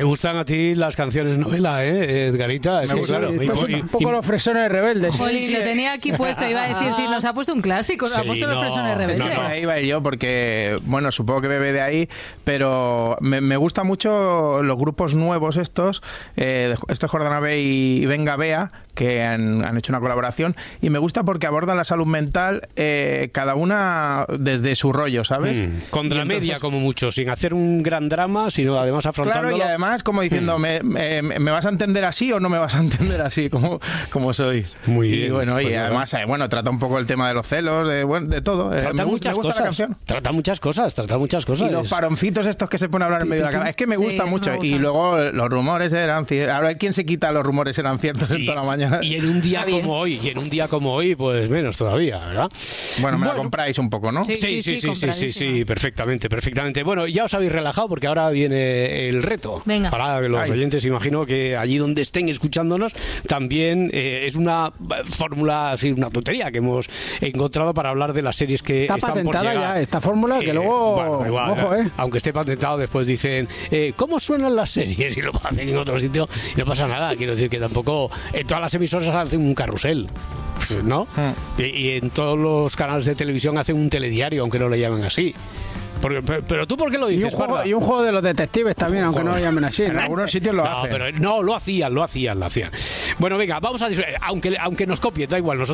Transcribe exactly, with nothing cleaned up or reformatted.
gustan a ti las canciones novela, ¿eh, Edgarita? Es Me que, gusta, claro, sí, y- pues y- un poco y- los fresones rebeldes. Jolín, lo tenía aquí puesto. Iba a decir, sí, nos ha puesto un clásico, nos ha Sí, puesto no, los fresones rebeldes. no, no. Ahí iba yo porque, bueno, supongo que bebe de ahí, pero me, me gustan mucho los grupos nuevos estos, eh, estos Jordana B y Venga Bea, que han, han hecho una colaboración, y me gusta porque abordan la salud mental eh, cada una desde su rollo, ¿sabes? Mm, con Y dramedia entonces- como mucho, sin hacer un gran drama, sino además afrontándolo. Claro, y además como diciendo, Mm. me, me, me vas a entender así o no me vas a entender así como, como soy? Muy y bien, bueno, pues y nada. además, eh, bueno, trata un poco el tema de los celos, de, bueno, de todo. Eh, Trata me, gu- muchas me gusta la cosas. canción. Trata muchas cosas, trata muchas cosas. Y los paroncitos estos que se ponen a hablar en medio de la cara. Es que me Sí, gusta eso mucho. me gusta. Y luego los rumores eran ciertos. Ahora, ¿quién se quita los rumores eran ciertos en Y, toda la mañana? y en un día Está bien. como hoy, y en un día como hoy, pues menos todavía, ¿verdad? Bueno, me la compráis un poco, ¿no? Sí. Sí, sí, sí, sí, sí, compradísima. sí, perfectamente, perfectamente. Bueno, ya os habéis relajado porque ahora viene el reto. Venga. Para los Ay. oyentes, imagino que allí donde estén escuchándonos, también eh, es una eh, fórmula, así, una tontería que hemos encontrado para hablar de las series que Está están por patentada llegar. ya esta fórmula, que Eh, luego, bueno, igual, ojo, ¿eh? aunque esté patentado, después dicen, eh, ¿cómo suenan las series? Y lo hacen en otro sitio y no pasa nada. Quiero decir que tampoco en todas las emisoras hacen un carrusel, ¿no? Hmm. Y, y en todos los canales de televisión hacen un telediario, aunque no le llamen así. Porque- pero, pero tú, ¿por qué lo Y dices, un, juego, Parra? y un juego de los detectives también, aunque no lo llamen así. En algunos sitios lo No, hacen. pero no, lo hacían, lo hacían, lo hacían. Bueno, venga, vamos a disfrutar. Aunque, aunque nos copien, da igual, nosotros